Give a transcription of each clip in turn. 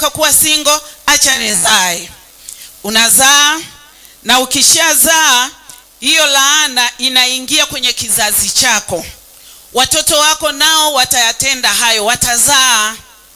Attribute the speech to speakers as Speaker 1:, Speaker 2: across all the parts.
Speaker 1: kuwa single, acha nizae. Unazaa, na ukishazaa hiyo laana inaingia kwenye kizazi chako. Watoto wako nao watayatenda hayo, watazaa.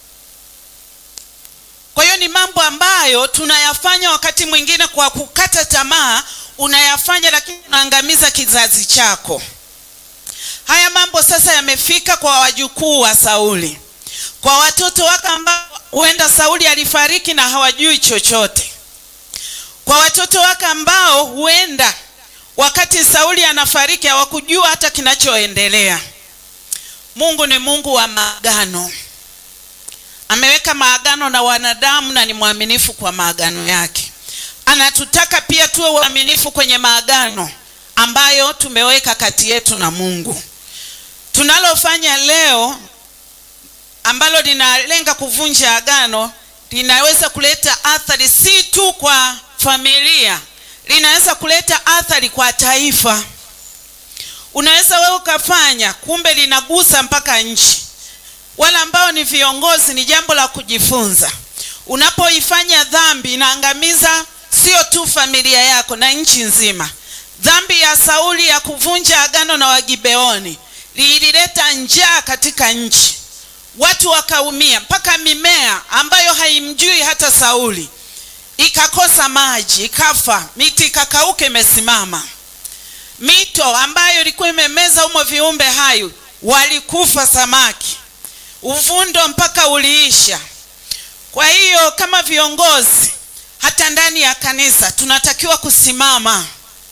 Speaker 1: Kwa hiyo ni mambo ambayo tunayafanya wakati mwingine kwa kukata tamaa, unayafanya lakini unaangamiza kizazi chako. Haya mambo sasa yamefika kwa wajukuu wa Sauli. Kwa watoto wake ambao huenda Sauli alifariki na hawajui chochote. Kwa watoto wake ambao huenda wakati Sauli anafariki hawakujua hata kinachoendelea. Mungu ni Mungu wa maagano. Ameweka maagano na wanadamu na ni mwaminifu kwa maagano yake. Anatutaka pia tuwe waaminifu kwenye maagano ambayo tumeweka kati yetu na Mungu. Tunalofanya leo ambalo linalenga kuvunja agano linaweza kuleta athari si tu kwa familia, linaweza kuleta athari kwa taifa. Unaweza wewe ukafanya, kumbe linagusa mpaka nchi. Wala ambao ni viongozi ni jambo la kujifunza. Unapoifanya dhambi inaangamiza sio tu familia yako na nchi nzima. Dhambi ya Sauli ya kuvunja agano na Wagibeoni ilileta njaa katika nchi. Watu wakaumia, mpaka mimea ambayo haimjui hata Sauli ikakosa maji, ikafa, miti ikakauka imesimama. Mito ambayo ilikuwa imemeza humo viumbe hai walikufa samaki. Uvundo mpaka uliisha. Kwa hiyo kama viongozi hata ndani ya kanisa tunatakiwa kusimama.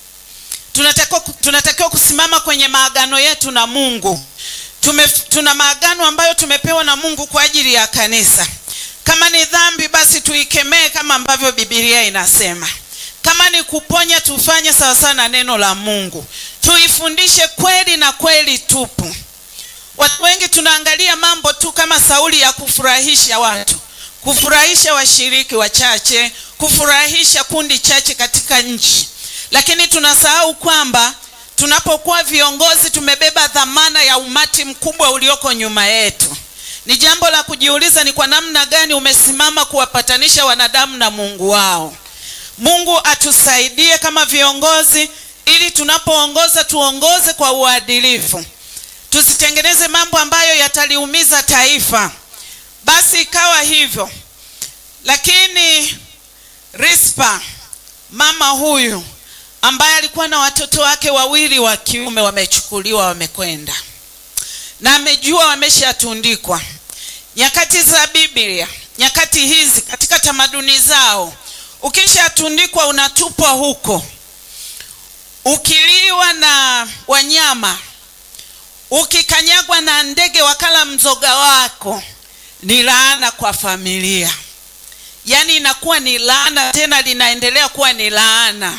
Speaker 1: Tunatakiwa kusimama kwenye maagano yetu na Mungu. Tuna maagano ambayo tumepewa na Mungu kwa ajili ya kanisa. Kama ni dhambi basi tuikemee kama ambavyo Biblia inasema. Kama ni kuponya tufanye sawa sawa na neno la Mungu. Tuifundishe kweli na kweli tupu. Watu wengi tunaangalia mambo tu kama Sauli ya kufurahisha watu, kufurahisha washiriki wachache, kufurahisha kundi chache katika nchi. Lakini tunasahau kwamba tunapokuwa viongozi tumebeba dhamana ya umati mkubwa ulioko nyuma yetu. Ni jambo la kujiuliza ni kwa namna gani umesimama kuwapatanisha wanadamu na Mungu wao. Mungu atusaidie kama viongozi ili tunapoongoza tuongoze kwa uadilifu. Tusitengeneze mambo ambayo yataliumiza taifa. Basi ikawa hivyo. Lakini Rispa, mama huyu ambaye alikuwa na watoto wake wawili wa kiume wamechukuliwa wamekwenda. Na amejua wameshatundikwa. Nyakati za Biblia, nyakati hizi katika tamaduni zao, ukishatundikwa unatupwa huko. Ukiliwa na wanyama, ukikanyagwa na ndege wakala mzoga wako, ni laana kwa familia. Yaani inakuwa ni laana, tena linaendelea kuwa ni laana.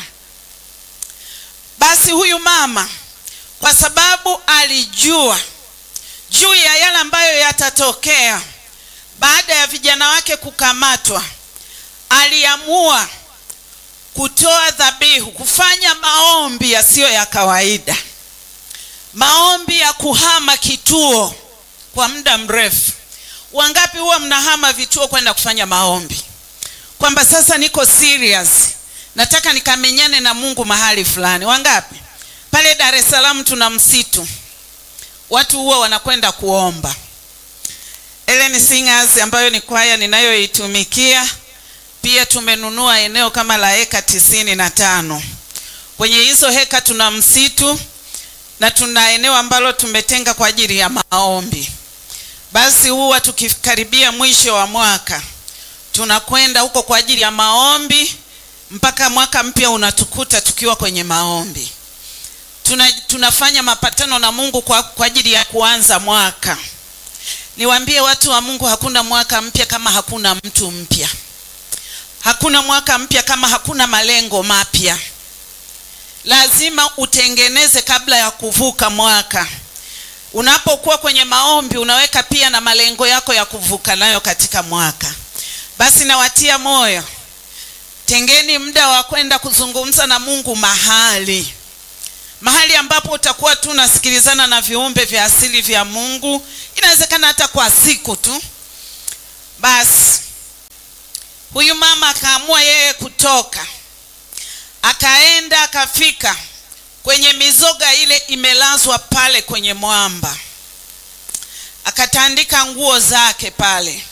Speaker 1: Basi huyu mama kwa sababu alijua juu ya yale ambayo yatatokea baada ya vijana wake kukamatwa, aliamua kutoa dhabihu, kufanya maombi yasiyo ya kawaida. Maombi ya kuhama kituo kwa muda mrefu. Wangapi huwa mnahama vituo kwenda kufanya maombi? Kwamba sasa niko serious, nataka nikamenyane na Mungu mahali fulani. Wangapi? Pale Dar es Salaam tuna msitu. Watu huwa wanakwenda kuomba. Ellen Singers ambayo ni kwaya ninayoitumikia, pia tumenunua eneo kama la eka 95. Kwenye hizo heka tuna msitu na tuna eneo ambalo tumetenga kwa ajili ya maombi. Basi huwa tukikaribia mwisho wa mwaka tunakwenda huko kwa ajili ya maombi mpaka mwaka mpya unatukuta tukiwa kwenye maombi. Tunafanya mapatano na Mungu kwa ajili ya kuanza mwaka. Niwaambie watu wa Mungu, hakuna mwaka mpya kama hakuna mtu mpya. Hakuna mwaka mpya kama hakuna malengo mapya. Lazima utengeneze kabla ya kuvuka mwaka. Unapokuwa kwenye maombi unaweka pia na malengo yako ya kuvuka nayo katika mwaka. Basi nawatia moyo, tengeni muda wa kwenda kuzungumza na Mungu mahali ambapo utakuwa tu unasikilizana na viumbe vya asili vya Mungu. Inawezekana hata kwa siku tu. Basi Huyu mama akaamua yeye kutoka, akaenda akafika kwenye mizoga ile imelazwa pale kwenye mwamba, akatandika nguo zake pale,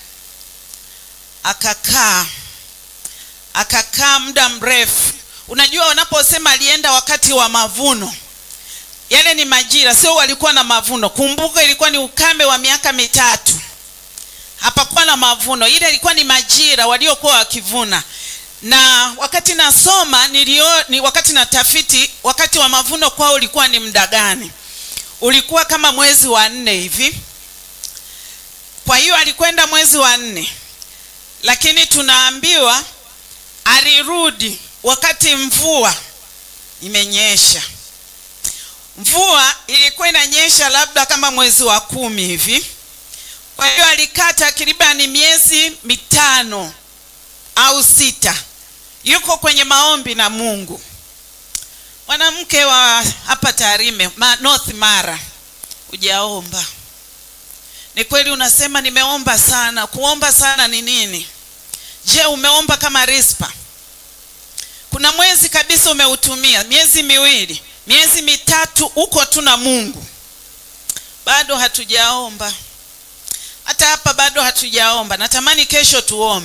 Speaker 1: akakaa muda mrefu. Unajua wanaposema alienda wakati wa mavuno, yale ni majira, sio walikuwa na mavuno. Kumbuka ilikuwa ni ukame wa miaka 3, hapakuwa na mavuno. Ile ilikuwa ni majira waliokuwa wakivuna. Na wakati nasoma ni wakati na tafiti, wakati wa mavuno kwao ulikuwa ni muda gani? Ulikuwa kama mwezi wa 4 hivi. Kwa hiyo alikwenda mwezi wa 4, lakini tunaambiwa alirudi wakati mvua imenyesha. Mvua ilikuwa inanyesha labda kama mwezi wa 10 hivi. Kwa hiyo alikaa takriban miezi 5 au 6 yuko kwenye maombi na Mungu. Mwanamke wa hapa Tarime, North Mara, hujaomba? Ni kweli unasema nimeomba sana. Kuomba sana ni nini? Je, umeomba kama Rispa? Kuna mwezi kabisa umeutumia, miezi 2, miezi 3 uko tu na Mungu. Bado hatujaomba. Hata hapa bado hatujaomba. Natamani kesho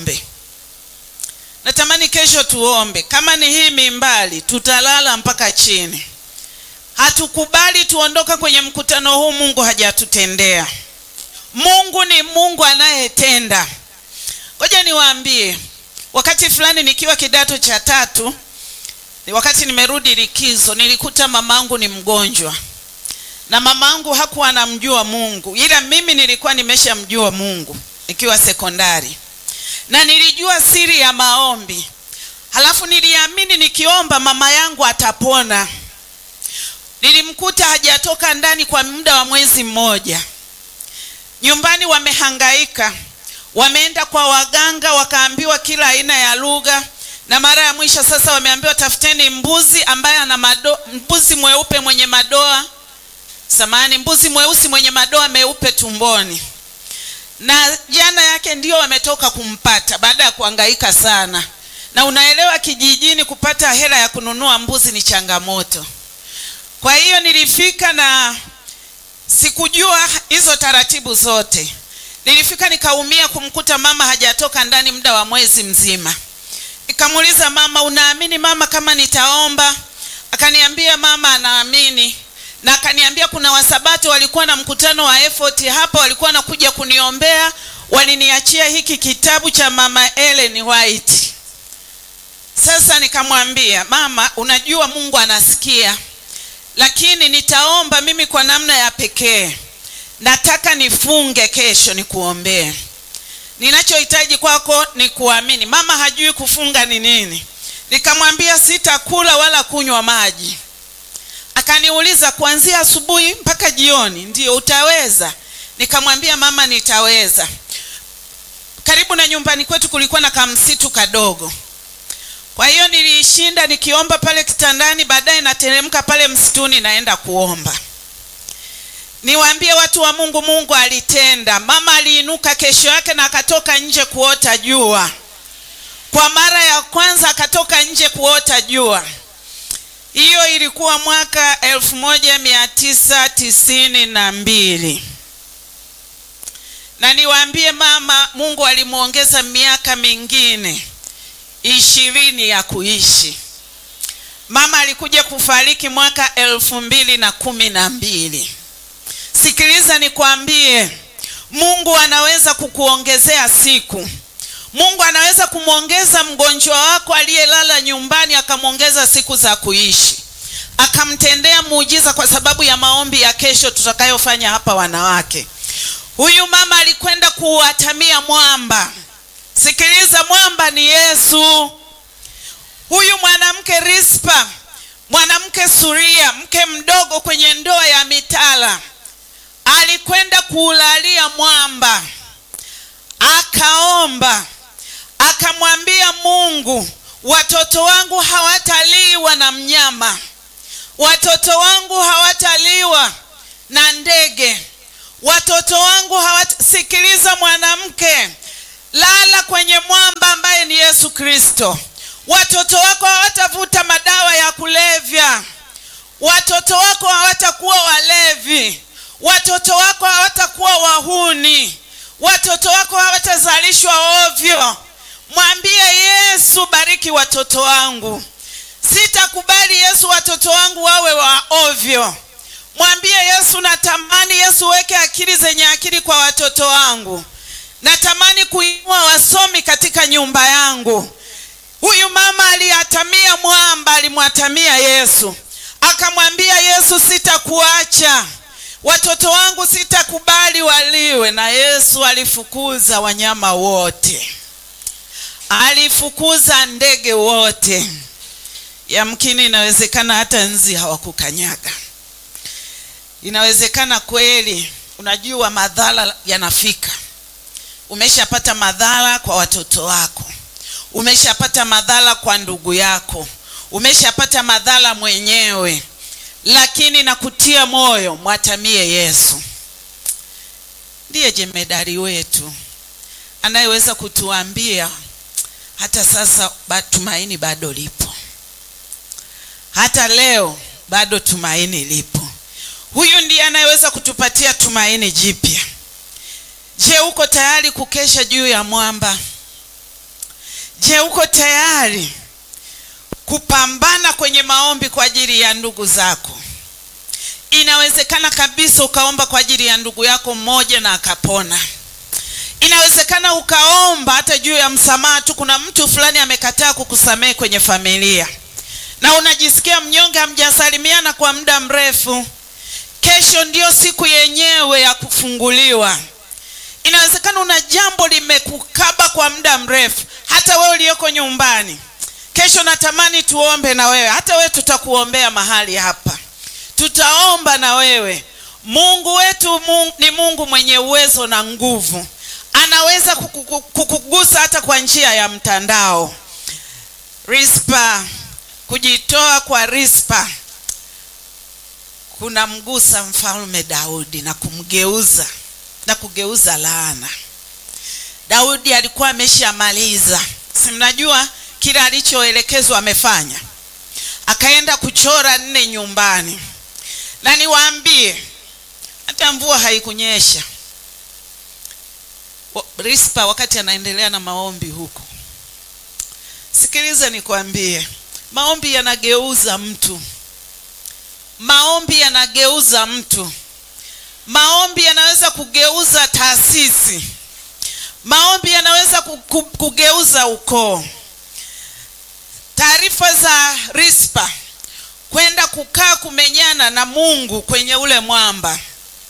Speaker 1: tuombe. Kama ni hii mimbali tutalala mpaka chini. Hatukubali tuondoka kwenye mkutano huu Mungu hajatutendea. Mungu ni Mungu anayetenda. Ngoja niwaambie, wakati fulani nikiwa kidato cha 3, ni wakati nimerudi likizo, nilikuta mamangu ni mgonjwa. Na mamangu hakuwa anamjua Mungu, ila mimi nilikuwa nimeshamjua Mungu nikiwa sekondari. Na nilijua siri ya maombi. Halafu niliamini nikiomba mama yangu atapona. Nilimkuta hajatoka ndani kwa muda wa mwezi 1. Nyumbani wamehangaika. Wameenda kwa waganga, wakaambiwa kila aina ya lugha. Na mara ya mwisho sasa wameambiwa tafuteni mbuzi ambaye ana mbuzi mweupe mwenye madoa. Mbuzi mweusi mwenye madoa meupe tumboni. Na jana yake ndio wametoka kumpata baada ya kuhangaika sana. Na unaelewa kijijini kupata hela ya kununua mbuzi ni changamoto. Kwa hiyo nilifika na sikujua hizo taratibu zote. Nilifika nikaumia kumkuta mama hajatoka ndani muda wa mwezi mzima. Nikamuuliza mama, unaamini mama kama nitaomba? Akaniambia mama anaamini. Na akaniambia kuna Wasabato walikuwa na mkutano wa effort hapa, walikuwa nakuja kuniombea, waliniachia hiki kitabu cha Mama Ellen White. Sasa nikamwambia mama, unajua Mungu anasikia, lakini nitaomba mimi kwa namna ya pekee. Nataka nifunge kesho nikuombee. Ninachohitaji kwako ni kuamini. Mama hajui kufunga ni nini. Nikamwambia sitakula wala kunywa maji. Akaniuliza kuanzia asubuhi mpaka jioni ndio utaweza? Nikamwambia mama nitaweza. Karibu na nyumbani kwetu kulikuwa na kamsitu kadogo. Kwa hiyo nilishinda nikiomba pale kitandani, baadaye nateremka pale msituni naenda kuomba. Niwaambie watu wa Mungu, Mungu alitenda. Mama aliinuka kesho yake na akatoka nje kuota jua. Kwa mara ya kwanza akatoka nje kuota jua. Hiyo ilikuwa mwaka 1992. Na niwaambie mama, Mungu alimuongeza miaka mingine 20 ya kuishi. Mama alikuja kufariki mwaka 2012. Sikiliza nikwambie, Mungu anaweza kukuongezea siku. Mungu anaweza kumuongeza mgonjwa wako aliyelala nyumbani akamuongeza siku za kuishi. Akamtendea muujiza kwa sababu ya maombi ya kesho tutakayofanya hapa wanawake. Huyu mama alikwenda kuatamia mwamba. Sikiliza, mwamba ni Yesu. Huyu mwanamke Rispa, mwanamke Suria, mke mdogo kwenye ndoa ya mitala, alikwenda kuulalia mwamba. Akaomba, akamwambia Mungu, watoto wangu hawataliwa na mnyama. Watoto wangu hawataliwa na ndege. Watoto wangu Sikiliza mwanamke, lala kwenye mwamba ambaye ni Yesu. Kristo. Watoto wako hawatavuta madawa ya kulevya. Watoto wako hawatakuwa walevi. Watoto wako hawatakuwa wahuni. Watoto wako hawatazalishwa ovyo. Mwambie Yesu, bariki watoto wangu. Sitakubali Yesu watoto wangu wawe wa ovyo. Mwambie Yesu, natamani Yesu weke akili zenye akili kwa watoto wangu. Natamani kuinua wasomi katika nyumba yangu. Huyu mama aliatamia mwamba, alimwatamia Yesu. Akamwambia Yesu, sitakuacha. Watoto wangu sitakubali waliwe. Na Yesu alifukuza wanyama wote. Alifukuza ndege wote. Yamkini inawezekana hata nzi hawakukanyaga. Inawezekana kweli. Unajua madhara yanafika. Umeshapata madhara kwa watoto wako. Umeshapata madhara kwa ndugu yako. Umeshapata madhara mwenyewe. Lakini nakutia moyo, mwatamie Yesu. Ndiye jemedari wetu, anayeweza kutuambia hata sasa tumaini bado lipo. Hata leo bado tumaini lipo. Huyu ndiye anayeweza kutupatia tumaini jipya. Je, uko tayari kukesha juu ya mwamba? Je, uko tayari kupambana kwenye maombi kwa ajili ya ndugu zako? Inawezekana kabisa ukaomba kwa ajili ya ndugu yako mmoja na akapona. Inawezekana ukaomba hata juu ya msamaha tu. Kuna mtu fulani amekataa kukusamehe kwenye familia, na unajisikia mnyonge, hamjasalimiana kwa muda mrefu. Kesho ndio siku yenyewe ya kufunguliwa. Inawezekana una jambo limekukaba kwa muda mrefu. Hata wewe uliyoko nyumbani, kesho natamani tuombe na wewe. Hata wewe tutakuombea mahali hapa. Tutaomba na wewe. Mungu wetu ni Mungu mwenye uwezo na nguvu. Anaweza kukugusa hata kwa njia ya mtandao. Rispa, kujitoa kwa Rispa kuna mgusa mfalme Daudi na kumgeuza na kugeuza laana. Daudi alikuwa ameshamaliza. Si mnajua kila alichoelekezwa amefanya. Akaenda kuchora 4 nyumbani. Na niwaambie, hata mvua haikunyesha. Rispa wakati anaendelea na maombi huko. Sikiliza nikwambie, maombi yanageuza mtu. Maombi yanageuza mtu. Maombi yanaweza kugeuza taasisi. Maombi yanaweza kugeuza ukoo. Taarifa za Rispa kwenda kukaa kumenyana na Mungu kwenye ule mwamba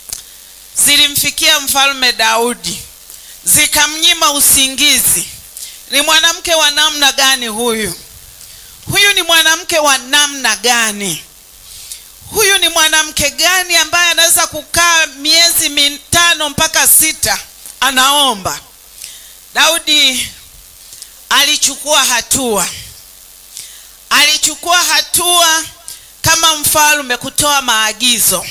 Speaker 1: zilimfikia mfalme Daudi, zikamnyima usingizi. Ni mwanamke wa namna gani huyu? Huyu ni mwanamke wa namna gani? Huyu ni mwanamke gani ambaye anaweza kukaa miezi 5 mpaka 6 anaomba? Daudi alichukua hatua. Alichukua hatua kama mfalme kutoa maagizo.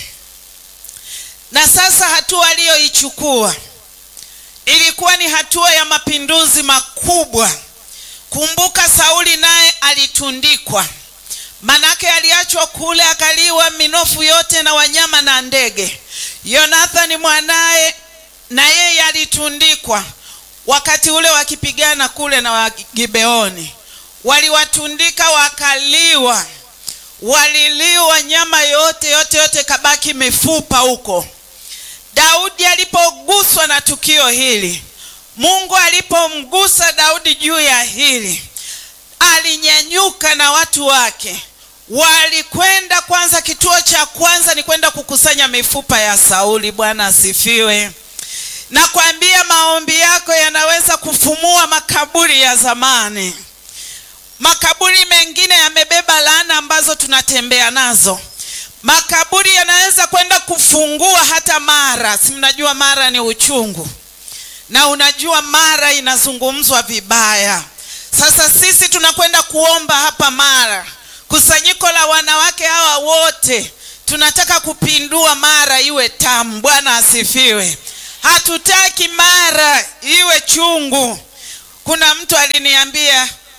Speaker 1: Na sasa hatua aliyoichukua ilikuwa ni hatua ya mapinduzi makubwa. Kumbuka Sauli naye alitundikwa. Manake aliachwa kule akaliwa minofu yote na wanyama na ndege. Yonathani mwanae na yeye alitundikwa. Wakati ule wakipigana kule na Gibeoni, waliwatundika wakaliwa. Waliliwa nyama yote kabaki mifupa huko. Daudi alipoguswa na tukio hili, Mungu alipomgusa Daudi juu ya hili, alinyanyuka na watu wake. Walikwenda kwanza, kituo cha kwanza ni kwenda kukusanya mifupa ya Sauli. Bwana asifiwe. Na kuambia maombi yako yanaweza kufumua makaburi ya zamani. Makaburi mengine yamebeba laana ambazo tunatembea nazo. Makaburi yanaweza kwenda kufungua hata Mara. Si mnajua Mara ni uchungu. Na unajua Mara inazungumzwa vibaya. Sasa sisi tunakwenda kuomba hapa Mara. Kusanyiko la wanawake hawa wote tunataka kupindua Mara iwe tamu. Bwana asifiwe. Hatutaki Mara iwe chungu. Kuna mtu aliniambia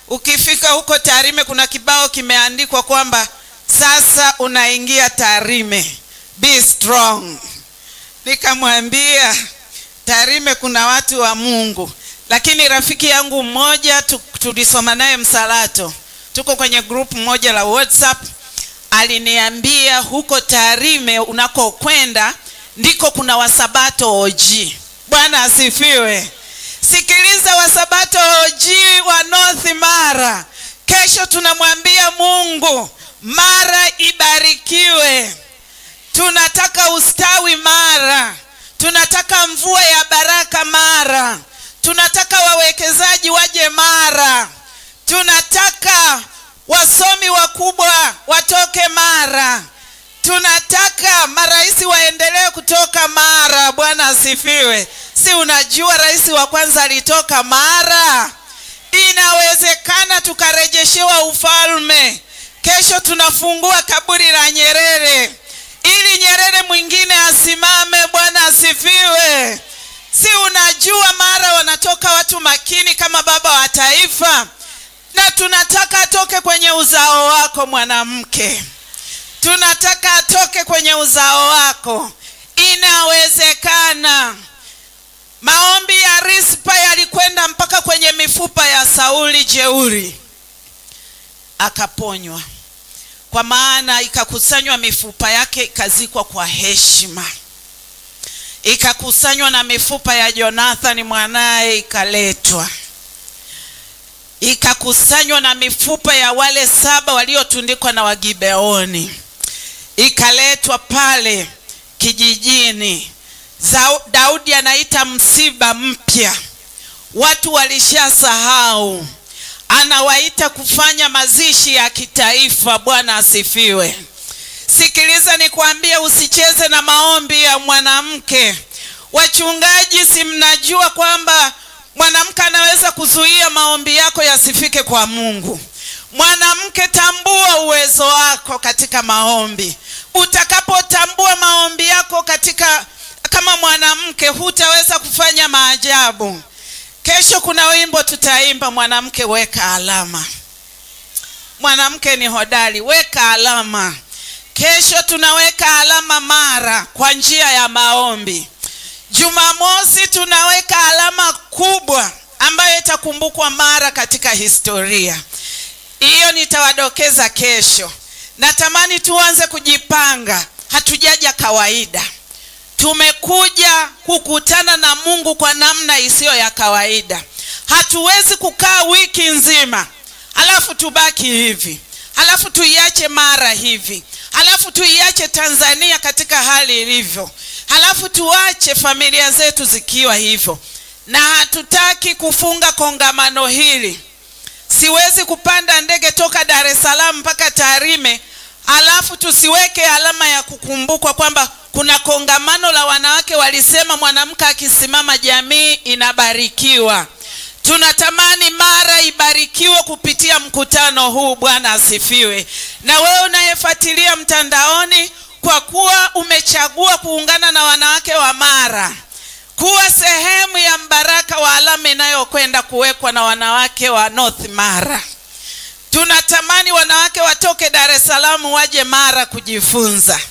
Speaker 1: Ukifika huko Tarime kuna kibao kimeandikwa kwamba sasa unaingia Tarime, be strong. Nikamwambia Tarime kuna watu wa Mungu. Lakini rafiki yangu mmoja tulisoma naye Msalato, tuko kwenye group moja la WhatsApp, aliniambia huko Tarime unakokwenda ndiko kuna Wasabato OG. Bwana asifiwe. Sikiliza, Wasabato OG wa North Mara, kesho tunamwambia Mungu Mara ibarikiwe. Tunataka ustawi Mara, tunataka mvua ya baraka Mara, tunataka wawekezaji waje Mara, tunataka wasomi wakubwa watoke Mara, tunataka marais waendelee kutoka Mara. Bwana asifiwe. Si unajua rais wa kwanza alitoka Mara? Inawezekana tukarejeshewa ufalme. Kesho tunafungua kaburi la Nyerere ili Nyerere mwingine asimame. Bwana asifiwe. Si unajua Mara wanatoka watu makini kama baba wa taifa, na tunataka atoke kwenye uzao wako mwanamke. Tunataka atoke kwenye uzao wako. Inawezekana. Maombi ya Rispa yalikwenda mpaka kwenye mifupa ya Sauli jeuri, akaponywa. Kwa maana ikakusanywa mifupa yake ikazikwa kwa heshima. Ikakusanywa na mifupa ya Jonathan mwanae ikaletwa. Ikakusanywa na mifupa ya wale 7 waliotundikwa na Wagibeoni, ikaletwa pale kijijini. Daudi anaita msiba mpya. Watu walishasahau, anawaita kufanya mazishi ya kitaifa. Bwana asifiwe. Sikiliza nikwambie, usicheze na maombi ya mwanamke. Wachungaji, si mnajua kwamba mwanamke anaweza kuzuia maombi yako yasifike kwa Mungu? Mwanamke, tambua uwezo wako katika maombi. Utakapotambua maombi yako kama mwanamke, hutaweza kufanya maajabu. Kesho kuna wimbo tutaimba, mwanamke weka alama. Mwanamke ni hodari, weka alama. Kesho tunaweka alama Mara kwa njia ya maombi. Jumamosi tunaweka alama kubwa ambayo itakumbukwa Mara katika historia. Hiyo nitawadokeza kesho. Natamani tuanze kujipanga. Hatujaja kawaida. Tumekuja kukutana na Mungu kwa namna isiyo ya kawaida. Hatuwezi kukaa wiki nzima halafu tubaki hivi, halafu tuiache Mara hivi, halafu tuiache Tanzania katika hali ilivyo, halafu tuache familia zetu zikiwa hivyo. Na hatutaki kufunga kongamano hili. Siwezi kupanda ndege toka Dar es Salaam mpaka Tarime halafu tusiweke alama ya kukumbukwa kwamba kuna kongamano la wanawake walisema mwanamke akisimama jamii inabarikiwa. Tunatamani Mara ibarikiwe kupitia mkutano huu. Bwana asifiwe. Na wewe unayefuatilia mtandaoni, kwa kuwa umechagua kuungana na wanawake wa Mara, kuwa sehemu ya mbaraka wa alama inayokwenda kuwekwa na wanawake wa North Mara. Tunatamani wanawake watoke Dar es Salaam waje Mara kujifunza.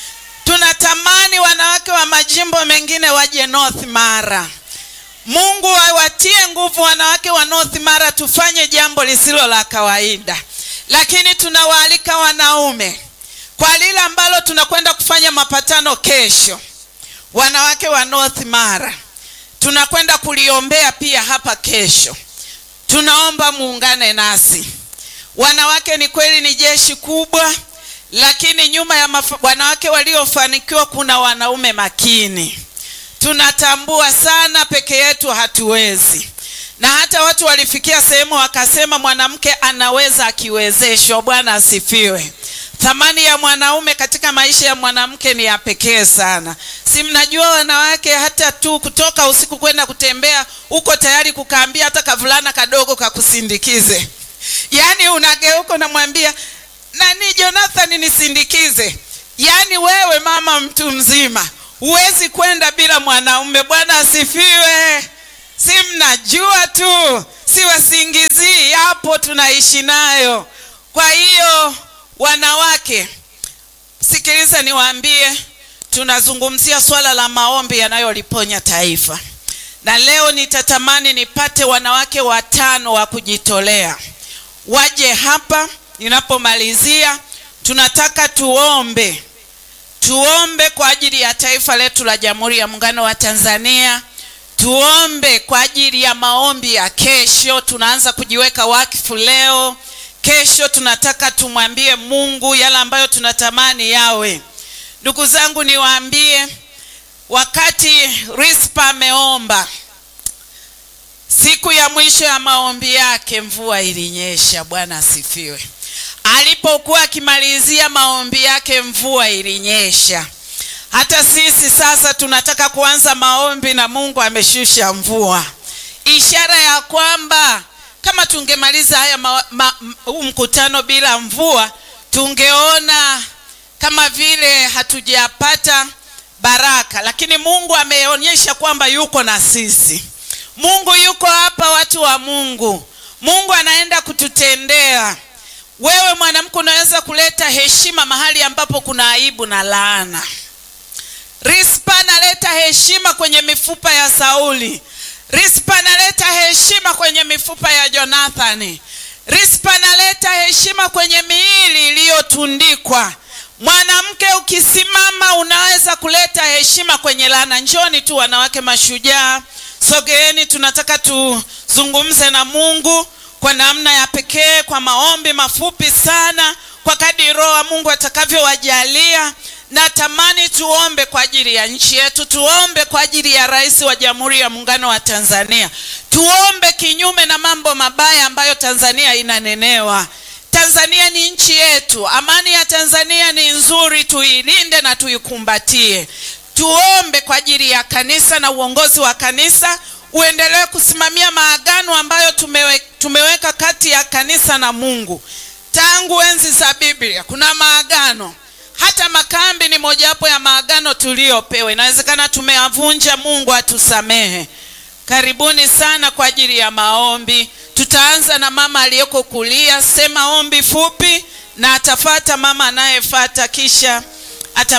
Speaker 1: Tunatamani wanawake wa majimbo mengine waje North Mara. Mungu awatie nguvu wanawake wa North Mara, tufanye jambo lisilo la kawaida. Lakini tunawaalika wanaume kwa lile ambalo tunakwenda kufanya mapatano kesho. Wanawake wa North Mara tunakwenda kuliombea pia hapa kesho. Tunaomba muungane nasi. Wanawake ni kweli ni jeshi kubwa, lakini nyuma ya wanawake waliofanikiwa kuna wanaume makini. Tunatambua sana peke yetu hatuwezi. Na hata watu walifikia sehemu wakasema mwanamke anaweza akiwezeshwa. Bwana asifiwe. Thamani ya mwanaume katika maisha ya mwanamke ni ya pekee sana. Si mnajua wanawake hata tu kutoka usiku kwenda kutembea, uko tayari kukaambia hata kavulana kadogo kakusindikize. Yaani unageuka na mwambia nani Jonathan nisindikize. Yaani wewe mama mtu mzima huwezi kwenda bila mwanaume. Bwana asifiwe. Si mnajua tu, si wasingizii, hapo tunaishi nayo. Kwa hiyo wanawake, sikiliza niwaambie, tunazungumzia swala la maombi yanayoliponya taifa. Na leo nitatamani nipate wanawake 5 wa kujitolea waje hapa. Ninapomalizia, tunataka tuombe kwa ajili ya taifa letu la Jamhuri ya Muungano wa Tanzania. Tuombe kwa ajili ya maombi ya kesho. Tunaanza kujiweka wakfu leo. Kesho tunataka tumwambie Mungu yale ambayo tunatamani yawe. Ndugu zangu, niwaambie, wakati Rispa ameomba, siku ya mwisho ya maombi yake mvua ilinyesha. Bwana asifiwe. Alipokuwa akimalizia maombi yake mvua ilinyesha. Hata sisi sasa tunataka kuanza maombi na Mungu ameshusha mvua. Ishara ya kwamba kama tungemaliza haya mkutano bila mvua, tungeona kama vile hatujapata baraka. Lakini Mungu ameonyesha kwamba yuko na sisi. Mungu yuko hapa, watu wa Mungu. Mungu anaenda kututendea. Wewe mwanamke unaweza kuleta heshima mahali ambapo kuna aibu na laana. Rispa analeta heshima kwenye mifupa ya Sauli. Rispa analeta heshima kwenye mifupa ya Jonathani. Rispa analeta heshima kwenye miili iliyotundikwa. Mwanamke ukisimama unaweza kuleta heshima kwenye laana. Njoni tu wanawake mashujaa, sogeeni, tunataka tuzungumze na Mungu kwa namna ya pekee, kwa maombi mafupi sana, kwa kadri Roho wa Mungu atakavyowajalia. Natamani tuombe kwa ajili ya nchi yetu, tuombe kwa ajili ya Rais wa Jamhuri ya Muungano wa Tanzania. Tuombe kinyume na mambo mabaya ambayo Tanzania inanenewa. Tanzania ni nchi yetu. Amani ya Tanzania ni nzuri, tuilinde na tuikumbatie. Tuombe kwa ajili ya kanisa na uongozi wa kanisa uendelee kusimamia maagano ambayo tumeweka kati ya kanisa na Mungu. Tangu enzi za Biblia kuna maagano. Hata makambi ni mojawapo ya maagano tuliopewa. Inawezekana tumeyavunja, Mungu atusamehe. Karibuni sana kwa ajili ya maombi. Tutaanza na mama aliyeko kulia, sema ombi fupi, na atafuata mama anayefuata, kisha